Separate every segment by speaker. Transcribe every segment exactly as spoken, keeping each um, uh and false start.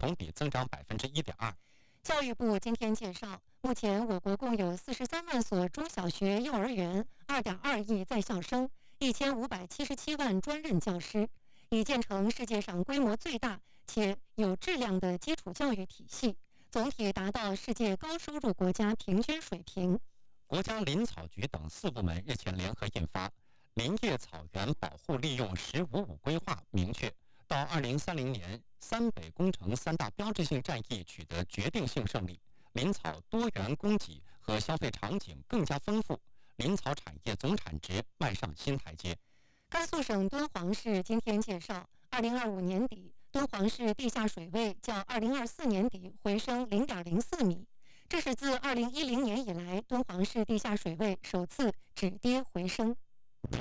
Speaker 1: 同比增长百分之一点二。
Speaker 2: 教育部今天介绍，目前我国共有四十三万所中小学、幼儿园，二点二亿在校生，一千五百七十七万专任教师，已建成世界上规模最大且有质量的基础教育体系，总体达到世界高收入国家平均水平。
Speaker 1: 国家林草局等四部门日前联合印发《林业草原保护利用“十五五”规划》，明确到二零三零年，三北工程三大标志性战役取得决定性胜利，林草多元供给和消费场景更加丰富，林草产业总产值迈上新台阶。
Speaker 2: 甘肃省敦煌市今天介绍，二零二五年底，敦煌市地下水位较二零二四年底回升零点零四米。这是自二零一零年以来，敦煌市地下水位首次止跌回升。
Speaker 3: 您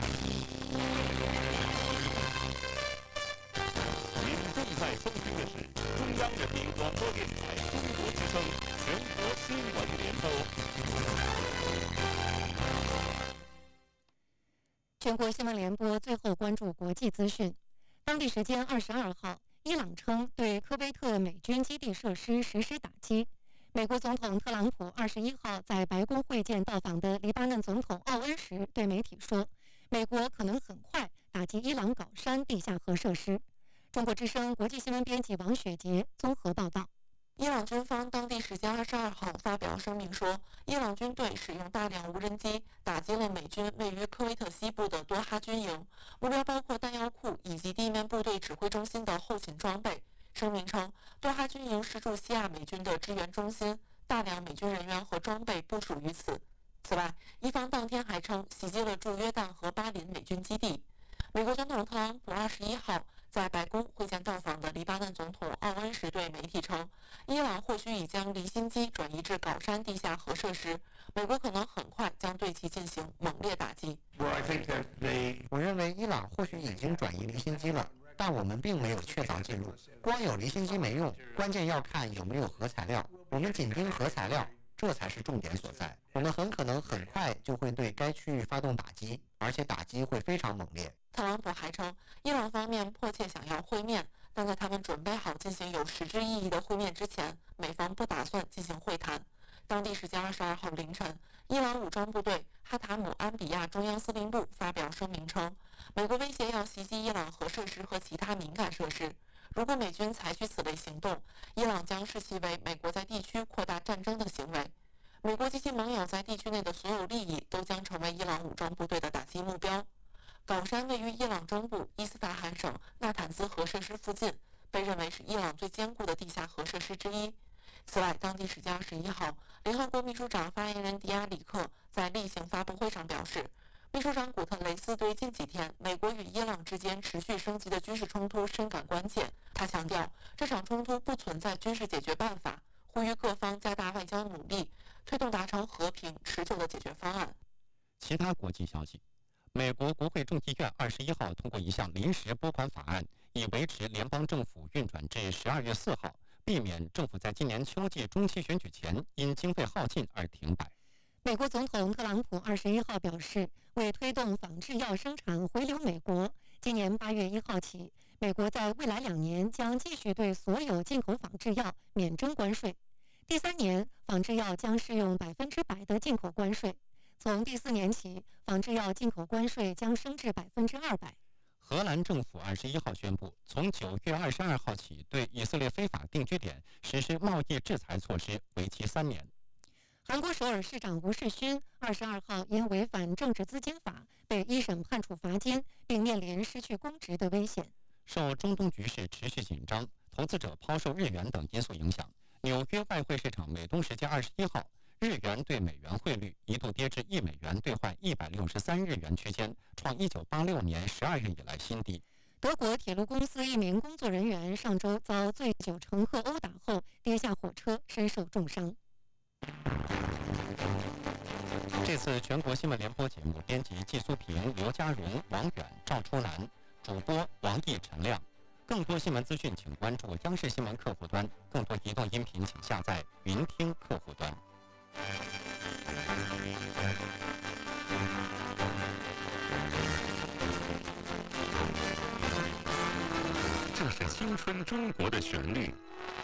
Speaker 3: 正在收听的是中央人民广播电台中国之声全国新闻联播。
Speaker 2: 全国新闻联播最后关注国际资讯。当地时间二十二号，伊朗称对科威特美军基地设施实施打击。美国总统特朗普二十一号在白宫会见到访的黎巴嫩总统奥恩时，对媒体说，美国可能很快打击伊朗镐山地下核设施。中国之声国际新闻编辑王雪杰综合报道。伊朗军方当地时间二十二号发表声明说，伊朗军队使用大量无人机打击了美军位于科威特西部的多哈军营，目标包括弹药库以及地面部队指挥中心的后勤装备。声明称，多哈军营是驻西亚美军的支援中心，大量美军人员和装备部署于此。此外，伊方当天还称袭击了驻约旦和巴林美军基地。美国总统特朗普二十一号在白宫会见到访的黎巴嫩总统奥恩时对媒体称，伊朗或许已将离心机转移至镐山地下核设施，美国可能很快将对其进行猛烈打击。
Speaker 4: 我认为伊朗或许已经转移离心机了，但我们并没有确凿记录。光有离心机没用，关键要看有没有核材料。我们紧盯核材料，这才是重点所在。我们很可能很快就会对该区域发动打击，而且打击会非常猛烈。
Speaker 2: 特朗普还称，伊朗方面迫切想要会面，但在他们准备好进行有实质意义的会面之前，美方不打算进行会谈。当地时间二十二号凌晨，伊朗武装部队哈塔姆安比亚中央司令部发表声明称，美国威胁要袭击伊朗核设施和其他敏感设施。如果美军采取此类行动，伊朗将视其为美国在地区扩大战争的行为。美国及其盟友在地区内的所有利益都将成为伊朗武装部队的打击目标。镐山位于伊朗中部伊斯法罕省纳坦兹核设施附近，被认为是伊朗最坚固的地下核设施之一。此外，当地时间二十一号，联合国秘书长发言人迪亚里克在例行发布会上表示，秘书长古特雷斯对近几天美国与伊朗之间持续升级的军事冲突深感关切。他强调，这场冲突不存在军事解决办法，呼吁各方加大外交努力，推动达成和平持久的解决方案。
Speaker 1: 其他国际消息。美国国会众议院二十一号通过一项临时拨款法案，以维持联邦政府运转至十二月四号，避免政府在今年秋季中期选举前因经费耗尽而停摆。
Speaker 2: 美国总统特朗普二十一号表示，为推动仿制药生产回流美国，今年八月一号起，美国在未来两年将继续对所有进口仿制药免征关税。第三年，仿制药将适用百分之百的进口关税。从第四年起，仿制药进口关税将升至百分之二百。
Speaker 1: 荷兰政府二十一号宣布，从九月二十二号起，对以色列非法定居点实施贸易制裁措施，为期三年。
Speaker 2: 韩国首尔市长吴世勋二十二号因违反政治资金法，被一审判处罚金，并面临失去公职的危险。
Speaker 1: 受中东局势持续紧张、投资者抛售日元等因素影响，纽约外汇市场美东时间二十一号。日元对美元汇率一度跌至一美元兑换一百六十三日元区间，创一九八六年十二月以来新低。
Speaker 2: 德国铁路公司一名工作人员上周遭醉酒乘客殴打后跌下火车，身受重伤。
Speaker 1: 这次全国新闻联播节目编辑季苏平、刘家荣、王远、赵初南，主播王毅、陈亮。更多新闻资讯请关注央视新闻客户端，更多移动音频请下载云听客户端。
Speaker 3: 这是青春中国的旋律。